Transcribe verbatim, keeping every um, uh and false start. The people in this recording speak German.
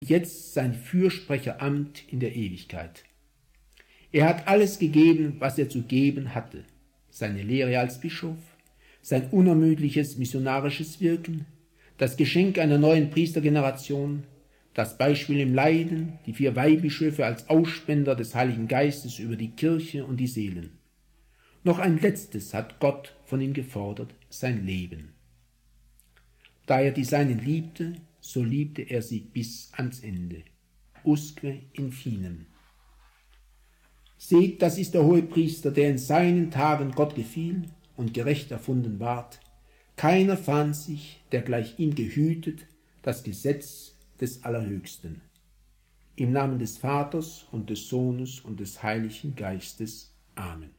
jetzt sein Fürsprecheramt in der Ewigkeit. Er hat alles gegeben, was er zu geben hatte. Seine Lehre als Bischof, sein unermüdliches missionarisches Wirken, das Geschenk einer neuen Priestergeneration, das Beispiel im Leiden, die vier Weihbischöfe als Ausspender des Heiligen Geistes über die Kirche und die Seelen. Noch ein letztes hat Gott von ihm gefordert, sein Leben. Da er die Seinen liebte, so liebte er sie bis ans Ende. Usque infinem. Seht, das ist der Hohepriester, der in seinen Tagen Gott gefiel und gerecht erfunden ward. Keiner fand sich, der gleich ihm gehütet, das Gesetz des Allerhöchsten. Im Namen des Vaters und des Sohnes und des Heiligen Geistes. Amen.